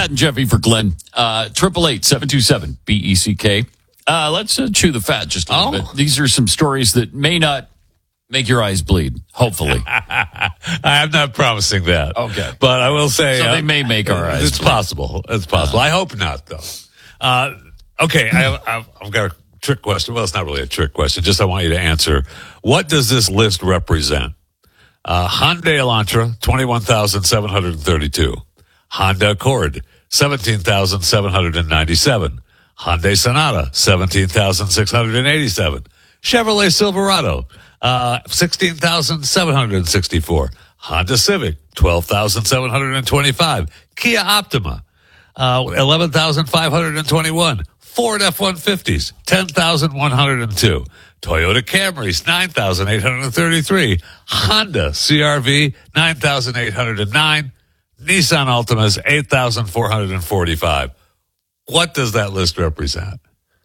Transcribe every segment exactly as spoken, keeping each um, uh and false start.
Pat and Jeffy for Glenn. Uh, triple eight seven two seven B E C K. Uh, let's uh, chew the fat just a little Oh. bit. These are some stories that may not make your eyes bleed. Hopefully, I'm not promising that. Okay. But I will say. So uh, they may make our eyes It's bleed. possible. It's possible. I hope not, though. Uh, okay. I, I've, I've got a trick question. Well, it's not really a trick question. Just I want you to answer. What does this list represent? Uh, Hyundai Elantra, twenty-one thousand seven hundred thirty-two. Honda Accord, seventeen thousand seven hundred ninety-seven. Hyundai Sonata, seventeen thousand six hundred eighty-seven. Chevrolet Silverado, uh, sixteen thousand seven hundred sixty-four. Honda Civic, twelve thousand seven hundred twenty-five. Kia Optima, uh, eleven thousand five hundred twenty-one. Ford F one fifties, ten thousand one hundred two. Toyota Camrys, nine thousand eight hundred thirty-three. Honda C R V, nine thousand eight hundred nine. Nissan Altimas, eight thousand four hundred forty-five. What does that list represent?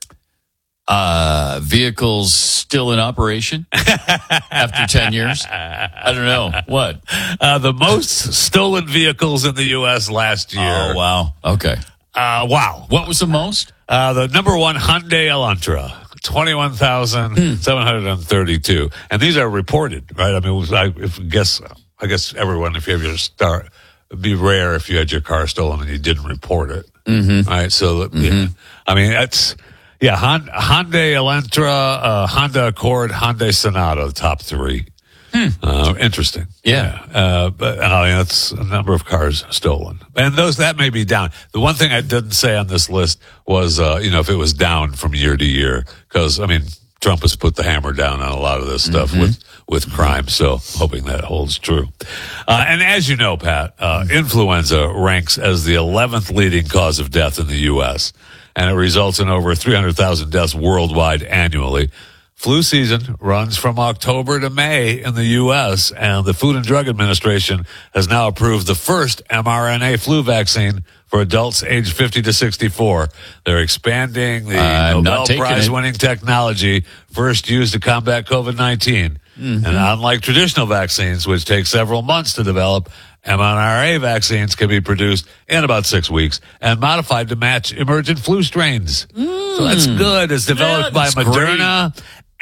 uh, vehicles still in operation after ten years. I don't know what. Uh, the most stolen vehicles in the U S last year. Oh wow. Okay. Uh, wow. What was the most? Uh, the number one Hyundai Elantra, twenty-one thousand seven hundred thirty-two. And these are reported, right? I mean, I if, guess, I guess everyone, if you have your star, it'd be rare if you had your car stolen and you didn't report it. Mm-hmm. Right. So, mm-hmm. yeah, I mean, that's, yeah, Hon, Hyundai Elantra, uh, Honda Accord, Hyundai Sonata, the top three. Hmm. Uh, interesting. Yeah. Uh, but I mean, that's a number of cars stolen. And those, that may be down. The one thing I didn't say on this list was, uh, you know, if it was down from year to year, because, I mean, Trump has put the hammer down on a lot of this stuff mm-hmm. with, with crime. So hoping that holds true. Uh, and as you know, Pat, uh, influenza ranks as the eleventh leading cause of death in the U S, and it results in over three hundred thousand deaths worldwide annually. Flu season runs from October to May in the U S, and the Food and Drug Administration has now approved the first mRNA flu vaccine for adults aged fifty to sixty-four. They're expanding the I'm Nobel not taking Prize-winning technology first used to combat COVID nineteen. Mm-hmm. And unlike traditional vaccines, which take several months to develop, mRNA vaccines can be produced in about six weeks and modified to match emergent flu strains. Mm. So that's good. It's developed Yeah, by that's Moderna.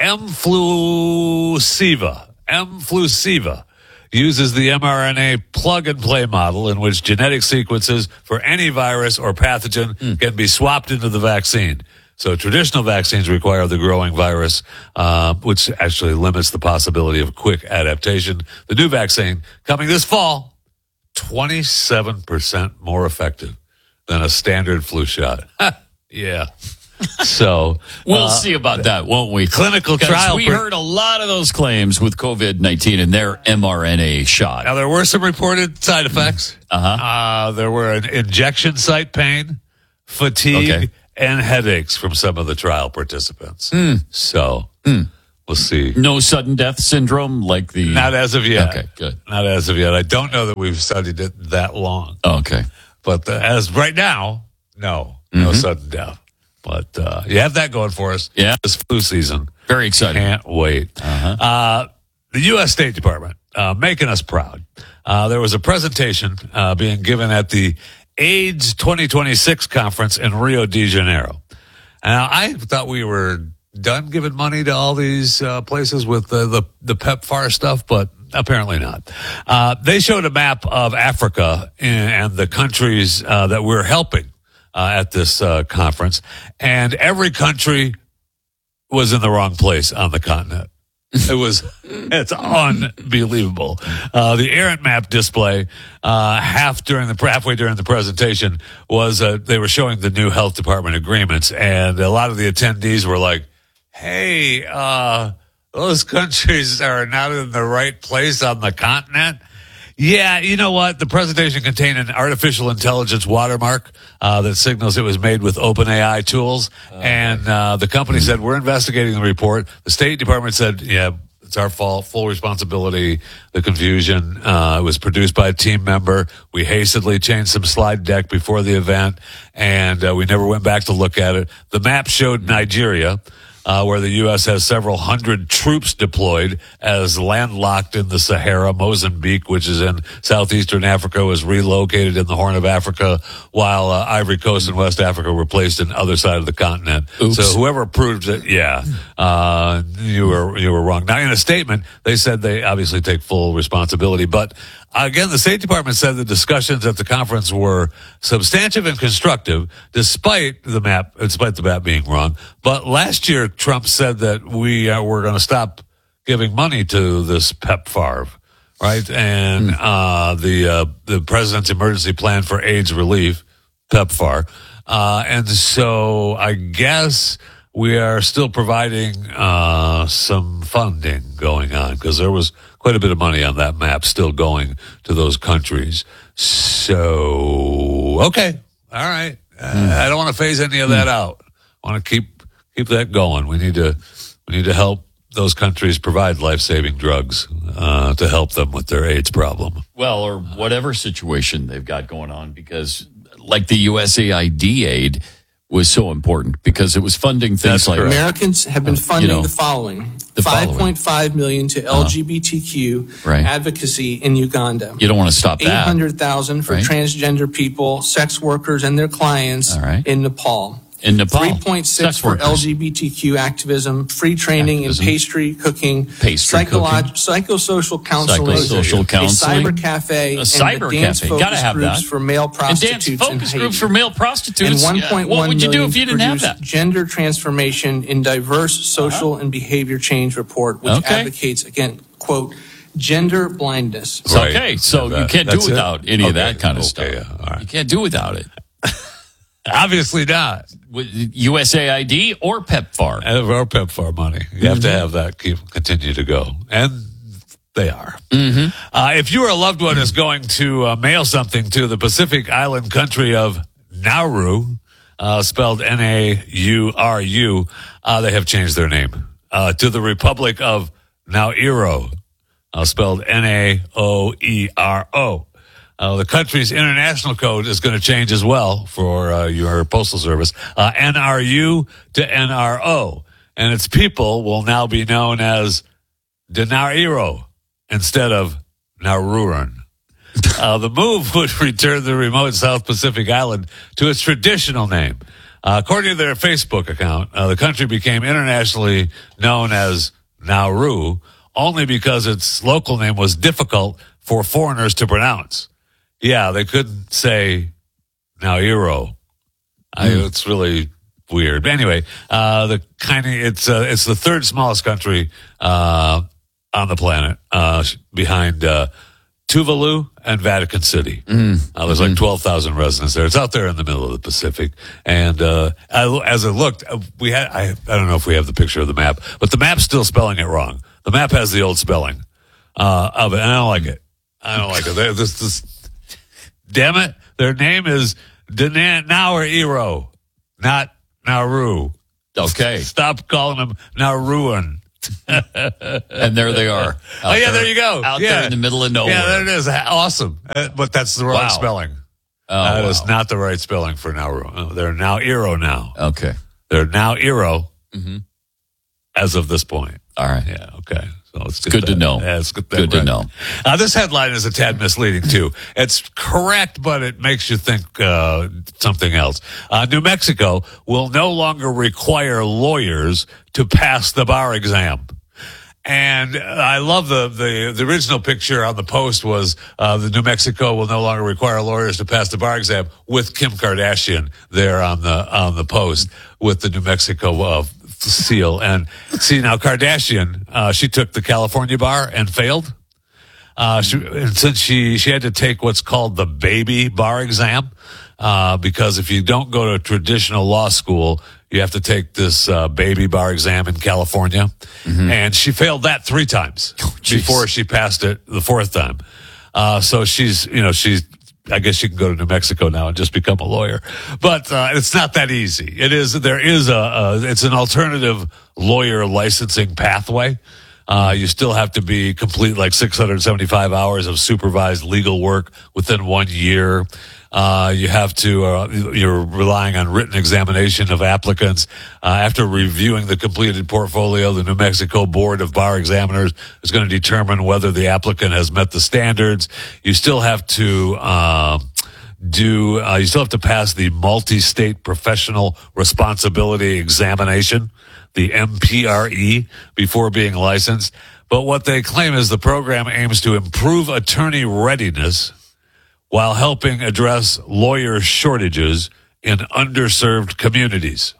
Mflusiva. Mflusiva uses the mRNA plug-and-play model in which genetic sequences for any virus or pathogen mm. can be swapped into the vaccine. So traditional vaccines require the growing virus, uh, which actually limits the possibility of quick adaptation. The new vaccine, coming this fall, twenty-seven percent more effective than a standard flu shot. Yeah. So we'll uh, see about that, won't we? Clinical trial. We heard a lot of those claims with COVID nineteen and their mRNA shot. Now, there were some reported side effects. Uh-huh. Uh, there were an injection site pain, fatigue, Okay. and headaches from some of the trial participants. Mm. So Mm. we'll see. No sudden death syndrome like the... Not as of yet. Okay, good. Not as of yet. I don't know that we've studied it that long. Okay. But uh, as right now, no. No Mm-hmm. sudden death. But uh, you have that going for us. Yeah. This flu season. Very exciting. Can't wait. Uh-huh. Uh, the U S State Department, uh, making us proud. Uh, there was a presentation uh, being given at the AIDS twenty twenty-six conference in Rio de Janeiro. Now, I thought we were done giving money to all these uh, places with the, the, the PEPFAR stuff, but apparently not. Uh, they showed a map of Africa and, and the countries uh, that we're helping uh, at this uh, conference, and every country was in the wrong place on the continent. It was, it's unbelievable. Uh, the errant map display, uh, half during the, halfway during the presentation was, uh, they were showing the new health department agreements, and a lot of the attendees were like, hey, uh, those countries are not in the right place on the continent. Yeah, you know what? The presentation contained an artificial intelligence watermark uh, that signals it was made with OpenAI tools. Uh, and uh, the company said, we're investigating the report. The State Department said, yeah, it's our fault, full responsibility. The confusion uh, was produced by a team member. We hastily changed some slide deck before the event, and uh, we never went back to look at it. The map showed Nigeria. uh, where the U S has several hundred troops deployed as landlocked in the Sahara. Mozambique, which is in southeastern Africa, was relocated in the Horn of Africa, while uh, Ivory Coast and West Africa were placed in the other side of the continent. Oops. So whoever proved it, yeah, uh, you were you were wrong. Now, in a statement, they said they obviously take full responsibility, but again, the State Department said the discussions at the conference were substantive and constructive, despite the map, despite the map being wrong. But last year, Trump said that we uh, were going to stop giving money to this PEPFAR, right? And mm. uh, the uh, the president's emergency plan for AIDS relief, PEPFAR, uh, and so I guess we are still providing uh, some funding going on because there was quite a bit of money on that map still going to those countries. So, okay. All right. Uh, mm. I don't want to phase any of that mm. out. I want to keep keep that going. We need to we need to help those countries provide life-saving drugs uh, to help them with their AIDS problem. Well, or whatever situation they've got going on, because like the U S A I D aid was so important because it was funding things That's like correct. Americans have been funding you know, the following: five point five million to L G B T Q uh, right. advocacy in Uganda. You don't want to stop that. Eight hundred thousand for right? transgender people, sex workers, and their clients right. in Nepal. In Nepal, three point six for L G B T Q activism, free training activism. in pastry cooking, pastry psycholo- cooking. psychosocial counseling, psychosocial counseling, a cyber cafe, a cyber and the dance cafe. focus Gotta have groups that. for male prostitutes and dance focus and groups for male prostitutes. And one point one yeah. What would you do if you didn't have that? Gender transformation in diverse social uh-huh. and behavior change report, which okay. advocates again, quote, gender blindness. Right. Okay, so yeah, that, you can't do without it? any okay. of that kind of okay, stuff. Yeah. All right. You can't do without it. Obviously not. U S A I D or PEPFAR. Or PEPFAR money. You mm-hmm. have to have that keep continue to go. And they are. Mm-hmm. Uh, if your loved one is going to uh, mail something to the Pacific Island country of Nauru, uh, spelled N A U R U, uh, they have changed their name uh, to the Republic of Naoero, uh, spelled N A O E R O. Uh, the country's international code is going to change as well for uh, your postal service, uh, N R U to N R O. And its people will now be known as Naoero instead of Nauruan. Uh, the move would return the remote South Pacific island to its traditional name. Uh, according to their Facebook account, uh, the country became internationally known as Nauru only because its local name was difficult for foreigners to pronounce. Yeah, they couldn't say Naoero. I, mm. It's really weird. But anyway, uh, the kind of it's uh, it's the third smallest country uh, on the planet, uh, behind uh, Tuvalu and Vatican City. Mm. Uh, there's mm-hmm. like twelve thousand residents there. It's out there in the middle of the Pacific. And uh, I, as I looked, we had I, I don't know if we have the picture of the map, but the map's still spelling it wrong. The map has the old spelling uh, of it, and I don't like it. I don't like it. This this. Damn it, their name is Naoero, not Nauru. Okay. Stop calling them Nauruan. And there they are. Oh, yeah, there, there you go. Out yeah. there in the middle of nowhere. Yeah, there it is. Awesome. Uh, but that's the wrong wow. spelling. Oh, that wow. is not the right spelling for Nauru. Oh, they're Naoero now. Okay. They're Naoero mm-hmm. as of this point. All right. Yeah, okay. So it's good that. to know. Yeah, it's good, good right. to know. Uh, this headline is a tad misleading, too. It's correct, but it makes you think uh, something else. Uh, New Mexico will no longer require lawyers to pass the bar exam. And I love the, the, the original picture on the post was uh, the New Mexico will no longer require lawyers to pass the bar exam with Kim Kardashian there on the on the post with the New Mexico uh, seal. And see, now Kardashian, uh, she took the California bar and failed. Uh, she, and since she, she had to take what's called the baby bar exam, uh, because if you don't go to a traditional law school, you have to take this uh, baby bar exam in California. Mm-hmm. And she failed that three times oh, before she passed it the fourth time. Uh, so she's, you know, she's, I guess she can go to New Mexico now and just become a lawyer. But uh, it's not that easy. It is, there is a, a it's an alternative lawyer licensing pathway. Uh, you still have to be complete like six hundred seventy-five hours of supervised legal work within one year. Uh, you have to, uh, you're relying on written examination of applicants. Uh, after reviewing the completed portfolio, the New Mexico Board of Bar Examiners is going to determine whether the applicant has met the standards. You still have to, uh, do, uh, you still have to pass the multi-state professional responsibility examination, the M P R E, before being licensed. But what they claim is the program aims to improve attorney readiness while helping address lawyer shortages in underserved communities.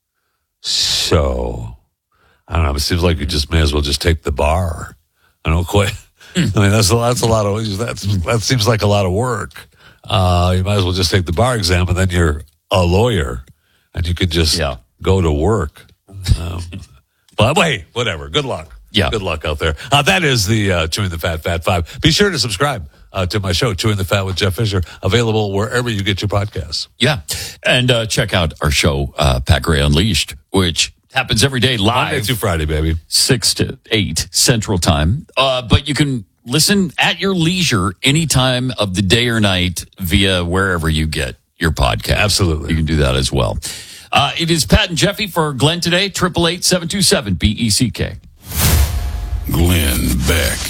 So, I don't know, it seems like you just may as well just take the bar. I don't quite, I mean, that's a, that's a lot of, that's, that seems like a lot of work. Uh, you might as well just take the bar exam and then you're a lawyer and you could just yeah. go to work. Um, but wait, whatever. Good luck. Yeah. Good luck out there. Uh, that is the uh, Chewing the Fat Fat Five. Be sure to subscribe uh, to my show, Chewing the Fat with Jeff Fisher, available wherever you get your podcasts. Yeah. And uh, check out our show, uh, Pat Gray Unleashed, which happens every day live. Monday through Friday, baby. six to eight Central Time. Uh, but you can listen at your leisure any time of the day or night via wherever you get your podcast. Absolutely. You can do that as well. Uh, it is Pat and Jeffy for Glenn today, eight eight eight, seven two seven, B E C K. Glenn Beck.